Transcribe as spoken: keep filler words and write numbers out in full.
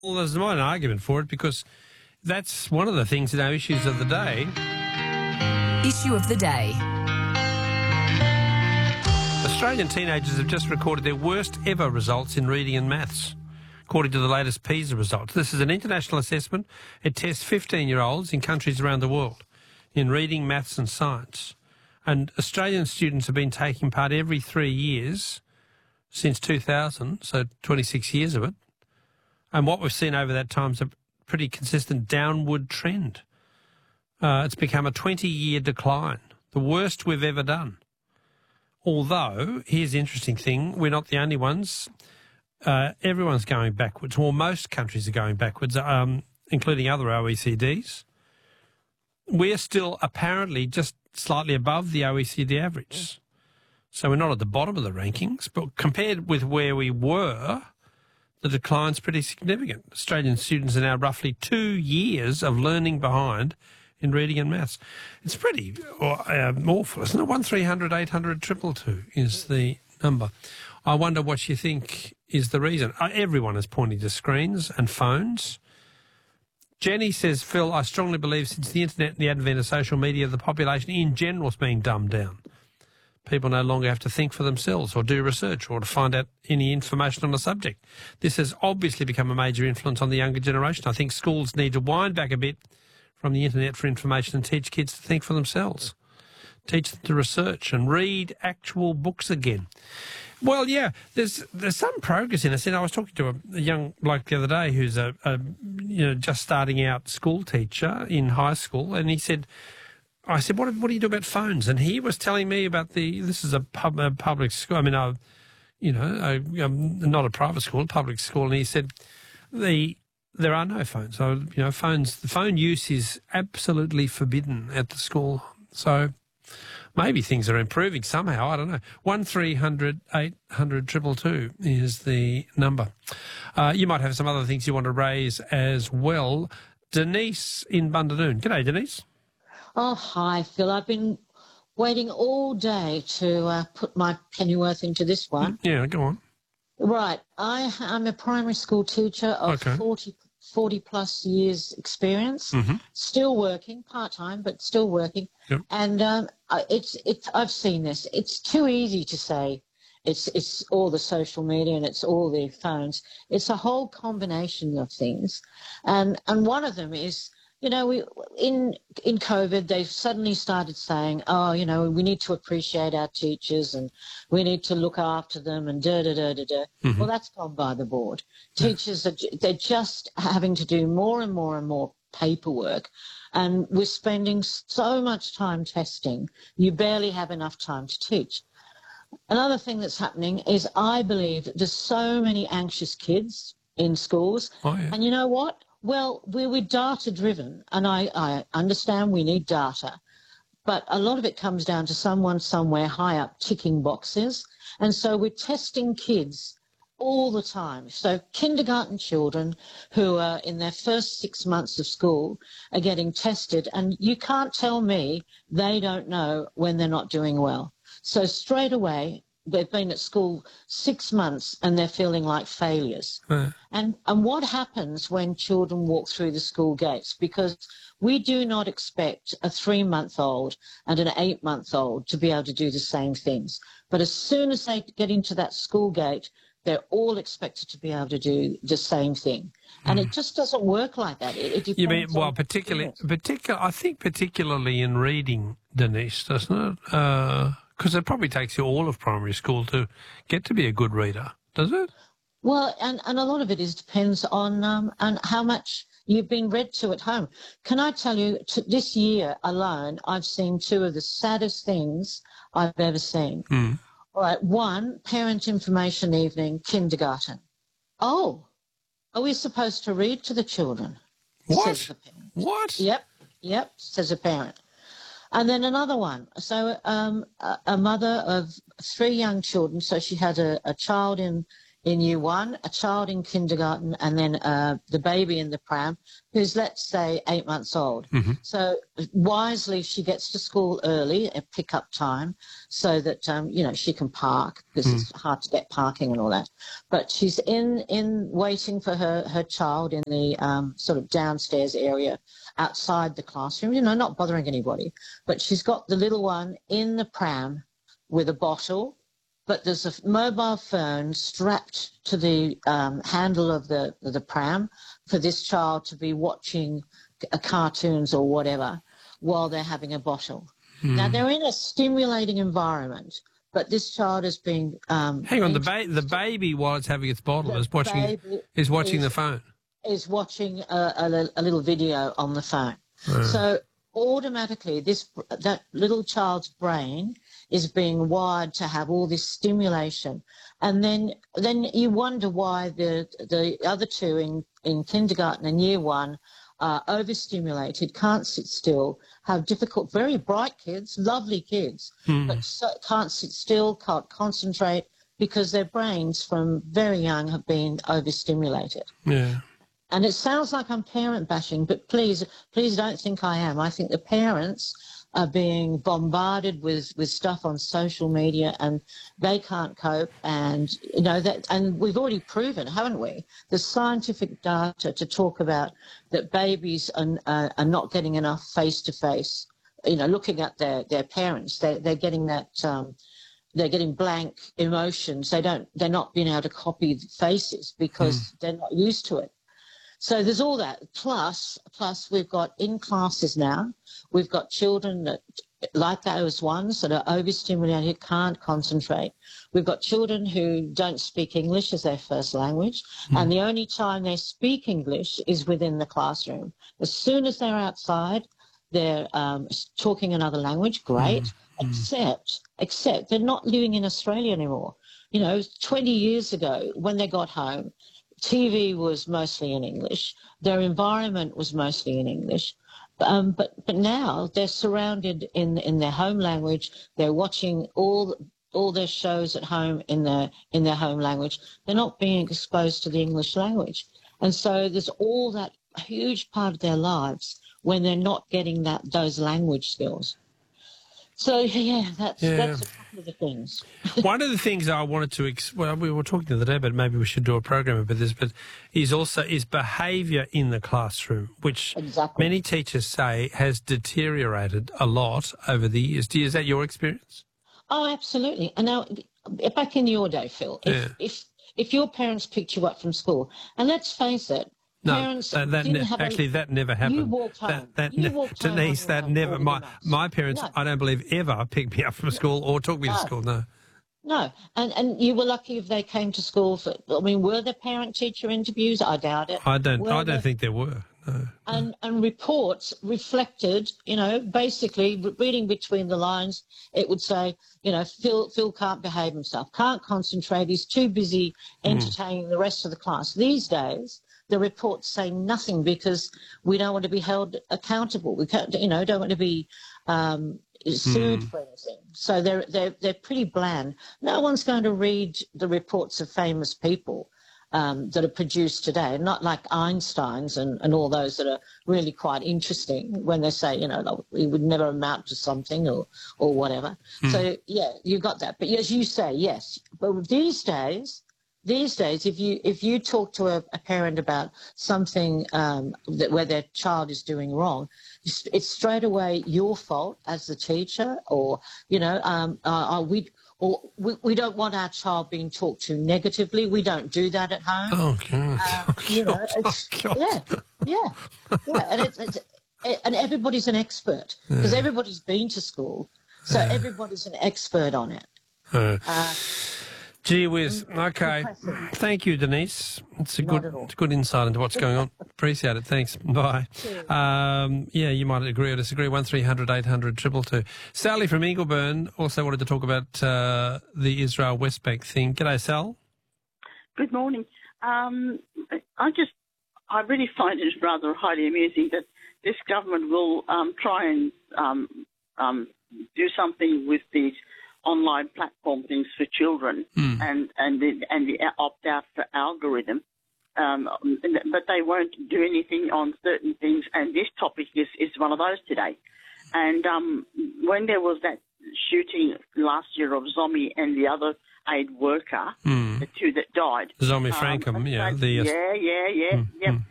Well, there's not an argument for it because that's one of the things in our issues of the day. Issue of the day. Australian teenagers have just recorded their worst ever results in reading and maths, according to the latest PISA results. This is an international assessment. It tests fifteen-year-olds in countries around the world in reading, maths and science. And Australian students have been taking part every three years since two thousand, so twenty-six years of it. And what we've seen over that time is a pretty consistent downward trend. Uh, it's become a twenty-year decline, the worst we've ever done. Although, here's the interesting thing, we're not the only ones. Uh, everyone's going backwards, or most countries are going backwards, um, including other O E C Ds. We're still apparently just slightly above the O E C D average. So we're not at the bottom of the rankings, but compared with where we were, the decline's pretty significant. Australian students are now roughly two years of learning behind in reading and maths. It's pretty uh, awful, isn't it? one three hundred eight hundred two two two is the number. I wonder what you think is the reason. Uh, everyone is pointing to screens and phones. Jenny says, Phil, I strongly believe since the internet and the advent of social media, the population in general is being dumbed down. People no longer have to think for themselves or do research or to find out any information on a subject. This has obviously become a major influence on the younger generation. I think schools need to wind back a bit from the internet for information and teach kids to think for themselves. Teach them to research and read actual books again. Well, yeah, there's there's some progress in this. And I was talking to a, a young bloke the other day who's a, a you know just starting out school teacher in high school, and he said, I said, what, what do you do about phones? And he was telling me about the, this is a, pub, a public school, I mean, a, you know, a, um, not a private school, a public school. And he said, the there are no phones. So, you know, phones, the phone use is absolutely forbidden at the school. So maybe things are improving somehow. I don't know. one three hundred eight hundred two two two is the number. Uh, you might have some other things you want to raise as well. Denise in Bundanoon. G'day, Denise. Oh, hi, Phil. I've been waiting all day to uh, put my pennyworth into this one. Yeah, go on. Right. I, I'm a primary school teacher of Okay. forty, forty plus years experience, Mm-hmm. still working, part-time, but still working. Yep. And um, I- it's, it's, I've seen this. It's too easy to say it's, it's all the social media and it's all the phones. It's a whole combination of things. And, and one of them is, you know, we in in COVID, they suddenly started saying, oh, you know, we need to appreciate our teachers and we need to look after them and da da da da da. Mm-hmm. Well, that's gone by the board. Teachers are they're just having to do more and more and more paperwork, and we're spending so much time testing. You barely have enough time to teach. Another thing that's happening is I believe there's so many anxious kids in schools, Oh, yeah. and you know what? Well, we're, we're data-driven, and I, I understand we need data, but a lot of it comes down to someone somewhere high up ticking boxes, and so we're testing kids all the time. So kindergarten children who are in their first six months of school are getting tested, and you can't tell me they don't know when they're not doing well. So straight away, they've been at school six months and they're feeling like failures. Uh, And and what happens when children walk through the school gates? Because we do not expect a three-month-old and an eight-month-old to be able to do the same things. But as soon as they get into that school gate, they're all expected to be able to do the same thing. And it just doesn't work like that. It, it you mean, depends well, on- particularly, particular, I think particularly in reading, Denise, doesn't it? Because it probably takes you all of primary school to get to be a good reader, does it? Well, and, and a lot of it is depends on um, on how much you've been read to at home. Can I tell you, t- this year alone, I've seen two of the saddest things I've ever seen. Mm. All right, one, parent information evening, kindergarten. Oh, are we supposed to read to the children? What? Says the parent. What? Yep, yep, says a parent. And then another one. So um, a, a mother of three young children, so she had a, a child in in year one, a child in kindergarten, and then uh, the baby in the pram who's, let's say, eight months old. Mm-hmm. So wisely, she gets to school early at pick-up time so that, um, you know, she can park because mm. it's hard to get parking and all that. But she's in, in waiting for her, her child in the um, sort of downstairs area outside the classroom, you know, not bothering anybody. But she's got the little one in the pram with a bottle, but there's a mobile phone strapped to the um, handle of the the pram for this child to be watching uh, cartoons or whatever while they're having a bottle. Mm. Now, they're in a stimulating environment, but this child is being... Um, Hang on, the, ba- the baby, while it's having its bottle, is watching is watching is, the phone. Is watching a, a, a little video on the phone. Mm. So automatically, this that little child's brain is being wired to have all this stimulation. And then then you wonder why the the other two in, in kindergarten and year one are overstimulated, can't sit still, have difficult, very bright kids, lovely kids, mm. but so, can't sit still, can't concentrate because their brains from very young have been overstimulated. Yeah. And it sounds like I'm parent bashing, but please, please don't think I am. I think the parents are being bombarded with, with stuff on social media and they can't cope. And, you know, that, and we've already proven, haven't we? The scientific data to talk about that babies are, uh, are not getting enough face-to-face, you know, looking at their, their parents. They, they're getting that, um, they're getting blank emotions. They don't, they're not being able to copy faces because mm. they're not used to it. So there's all that. Plus, plus we've got in classes now, we've got children that, like those ones that are overstimulated, who can't concentrate. We've got children who don't speak English as their first language, mm. and the only time they speak English is within the classroom. As soon as they're outside, they're um, talking another language, great, mm. except, except they're not living in Australia anymore. You know, twenty years ago, when they got home, T V was mostly in English. Their environment was mostly in English. Um, but but now they're surrounded in in their home language. They're watching all all their shows at home in their in their home language. They're not being exposed to the English language. And so there's all that huge part of their lives when they're not getting that those language skills. So, yeah, that's, yeah. that's a couple of the things. One of the things I wanted to, ex- well, we were talking the other day, but maybe we should do a program about this, but is also is behaviour in the classroom, which exactly. many teachers say has deteriorated a lot over the years. Is that your experience? Oh, absolutely. And now, back in your day, Phil, if, yeah. if, if your parents picked you up from school, and let's face it, No, parents that, that ne- actually a, that never happened. You walked home. That, that you ne- walked Denise, home that never. My my parents, no. I don't believe, ever picked me up from school or took me no. to school. No. No, and and you were lucky if they came to school for. I mean, were there parent-teacher interviews? I doubt it. I don't. Were I don't there, think there were. No, and no. and reports reflected, you know, basically reading between the lines, it would say, you know, Phil Phil can't behave himself, can't concentrate, he's too busy entertaining mm. the rest of the class. These days, the reports say nothing because we don't want to be held accountable. We can't, you know, don't want to be um, sued mm. for anything. So they're they're they're pretty bland. No one's going to read the reports of famous people um, that are produced today. Not like Einstein's and, and all those that are really quite interesting when they say, you know, we would never amount to something or or whatever. Mm. So yeah, you got that. But as you say, yes. But these days. These days, if you if you talk to a, a parent about something um, that where their child is doing wrong, it's straight away your fault as the teacher, or you know, um, uh, we or we, we don't want our child being talked to negatively. We don't do that at home. Oh God! Uh, oh, you know, God. it's, Oh, yeah, yeah, yeah, and it's, it's and everybody's an expert because yeah. everybody's been to school, so yeah. everybody's an expert on it. Uh. Uh, Gee whiz. Okay. Thank you, Denise. It's a good it's a good insight into what's going on. Appreciate it. Thanks. Bye. Um, yeah, you might agree or disagree. one three hundred eight hundred two two two. Sally from Ingleburn also wanted to talk about uh, the Israel West Bank thing. G'day, Sal. Good morning. Um, I just, I really find it rather highly amusing that this government will um, try and um, um, do something with the online platform things for children Mm. and and the, and the opt out for algorithm. Um, but they won't do anything on certain things, and this topic is, is one of those today. And um, when there was that shooting last year of Zombie and the other aid worker, Mm. the two that died. Zombie um, Frankham, yeah. they- The, uh, yeah, yeah, yeah, Mm, yeah. mm.